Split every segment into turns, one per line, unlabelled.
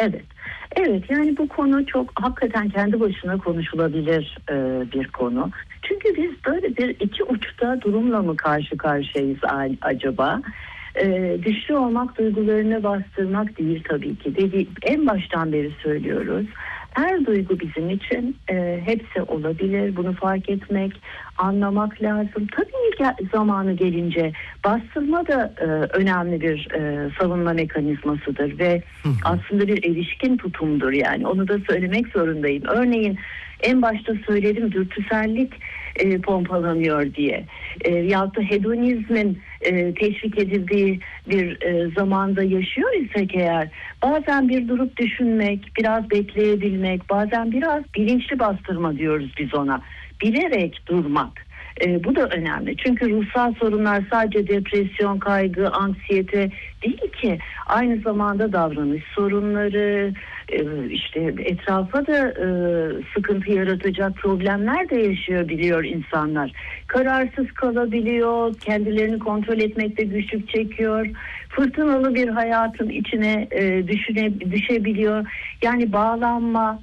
Evet. Evet, yani bu konu çok hakikaten kendi başına konuşulabilir bir konu. Çünkü biz böyle bir iki uçta durumla mı karşı karşıyayız acaba? Güçlü olmak duygularını bastırmak değil tabii ki. En baştan beri söylüyoruz. Her duygu bizim için hepsi olabilir. Bunu fark etmek, anlamak lazım. Tabii ki zamanı gelince bastırma da önemli bir savunma mekanizmasıdır ve aslında bir erişkin tutumdur yani. Onu da söylemek zorundayım. Örneğin en başta söyledim, dürtüsellik pompalanıyor diye. Yahut da hedonizmin teşvik edildiği bir zamanda yaşıyor isek eğer, bazen bir durup düşünmek, biraz bekleyebilmek, bazen biraz bilinçli bastırma diyoruz biz ona. Bilerek durmak. Bu da önemli. Çünkü ruhsal sorunlar sadece depresyon, kaygı, anksiyete değil ki. Aynı zamanda davranış sorunları, işte etrafa da sıkıntı yaratacak problemler de yaşayabiliyor insanlar. Kararsız kalabiliyor, kendilerini kontrol etmekte güçlük çekiyor. Fırtınalı bir hayatın içine düşebiliyor. Yani bağlanma,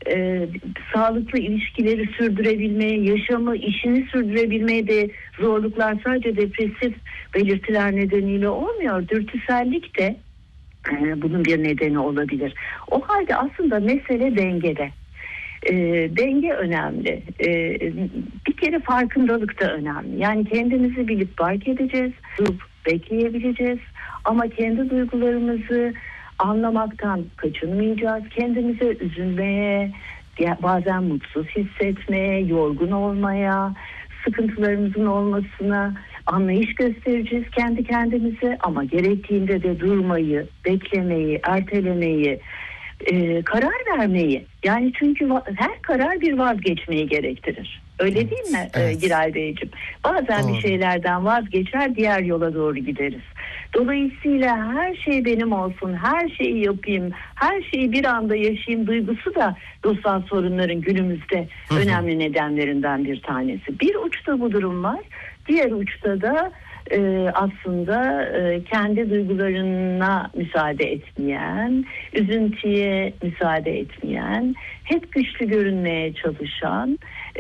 sağlıklı ilişkileri sürdürebilmeye, yaşamı, işini sürdürebilmeye de zorluklar sadece depresif belirtiler nedeniyle olmuyor. Dürtüsellik de bunun bir nedeni olabilir. O halde aslında mesele dengede. Denge önemli. Bir kere farkındalık da önemli. Yani kendimizi bilip fark edeceğiz, durup bekleyebileceğiz. Ama kendi duygularımızı anlamaktan kaçınmayacağız. Kendimize üzülmeye, bazen mutsuz hissetmeye, yorgun olmaya, sıkıntılarımızın olmasına anlayış göstereceğiz kendi kendimize. Ama gerektiğinde de durmayı, beklemeyi, ertelemeyi, karar vermeyi. Yani çünkü her karar bir vazgeçmeyi gerektirir. Öyle değil mi Giray Beyciğim? Bazen
Doğru.
bir şeylerden vazgeçer, diğer yola doğru gideriz. Dolayısıyla her şey benim olsun, her şeyi yapayım, her şeyi bir anda yaşayayım duygusu da ruhsal sorunların günümüzde önemli nedenlerinden bir tanesi. Bir uçta bu durum var, diğer uçta da aslında kendi duygularına müsaade etmeyen, üzüntüye müsaade etmeyen, hep güçlü görünmeye çalışan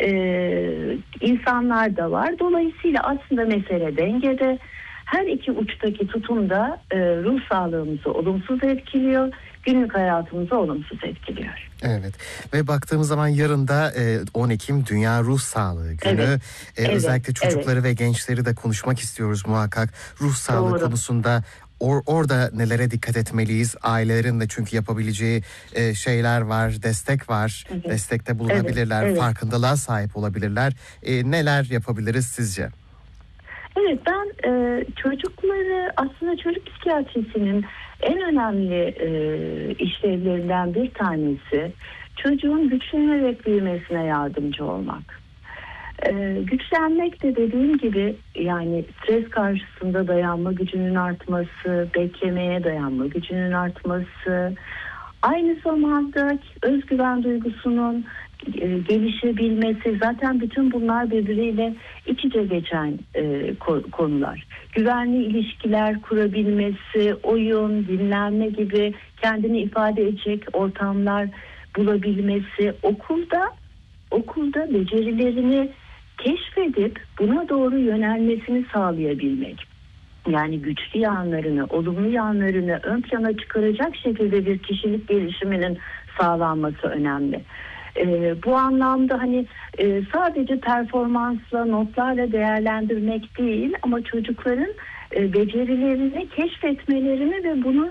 insanlar da var. Dolayısıyla aslında mesele dengede. Her iki uçtaki tutum da ruh sağlığımızı olumsuz etkiliyor, günlük hayatımızı olumsuz etkiliyor.
Evet ve baktığımız zaman yarın da 10 Ekim Dünya Ruh Sağlığı Günü. Özellikle çocukları ve gençleri de konuşmak istiyoruz muhakkak. Ruh sağlığı konusunda orada nelere dikkat etmeliyiz? Ailelerin de çünkü yapabileceği şeyler var, destek var. Destekte bulunabilirler, farkındalığa sahip olabilirler. Neler yapabiliriz sizce?
Evet, ben çocukları aslında çocuk psikiyatrisinin en önemli işlevlerinden bir tanesi çocuğun güçlenerek büyümesine yardımcı olmak. Güçlenmek de dediğim gibi yani stres karşısında dayanma gücünün artması, beklemeye dayanma gücünün artması, aynı zamanda özgüven duygusunun gelişebilmesi, zaten bütün bunlar birbiriyle iç içe geçen konular. Güvenli ilişkiler kurabilmesi, oyun, dinlenme gibi kendini ifade edecek ortamlar bulabilmesi, okulda becerilerini keşfedip buna doğru yönelmesini sağlayabilmek. Yani güçlü yanlarını, olumlu yanlarını ön plana çıkaracak şekilde bir kişilik gelişiminin sağlanması önemli. Bu anlamda hani sadece performansla, notlarla değerlendirmek değil ama çocukların becerilerini keşfetmelerini ve bunu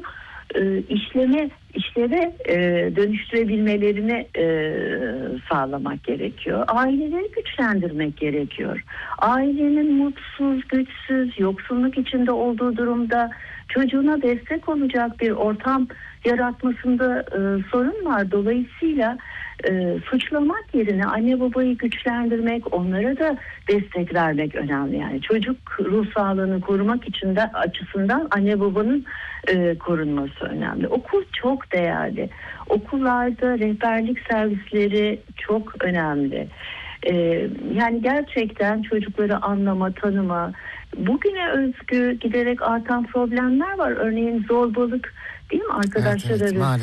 işleve dönüştürebilmelerini sağlamak gerekiyor. Aileleri güçlendirmek gerekiyor. Ailenin mutsuz, güçsüz, yoksunluk içinde olduğu durumda çocuğuna destek olacak bir ortam yaratmasında sorun var. Dolayısıyla suçlamak yerine anne babayı güçlendirmek, onlara da destek vermek önemli. Yani çocuk ruh sağlığını korumak için de açısından anne babanın korunması önemli. Okul çok değerli. Okullarda rehberlik servisleri çok önemli. Yani gerçekten çocukları anlama, tanıma, bugüne özgü giderek artan problemler var. Örneğin zorbalık, değil mi arkadaşlar arasında?